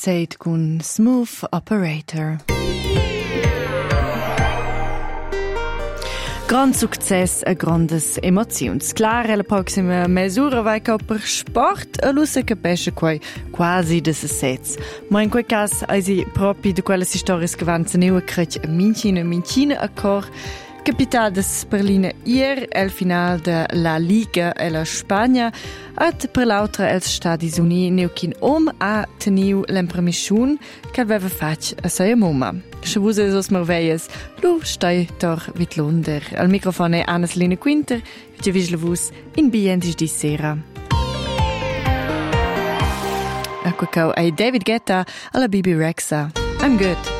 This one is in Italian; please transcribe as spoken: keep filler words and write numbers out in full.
Said con Smooth Operator. Grand success e grandes emozions. Clar, la prossima misura vai che per sport e luce capisce quai quasi de sets. Ma in quel caso, eisi proprio di quelle storie che vanno a neu crec mincina mincina a cor. Capitadas per l'ina ier el final de la Liga e la Spagna et per l'altra els Stadis Uni neukin om a teniu l'impression che aveva fac a sua mamma. Se vus esos merveilles, lu stai tor vit lunder. Al microfono è Anna Selina Quinter, che vis la vus in bientis di sera. Ecco cau ai David Guetta alla B B Rexa. I'm good.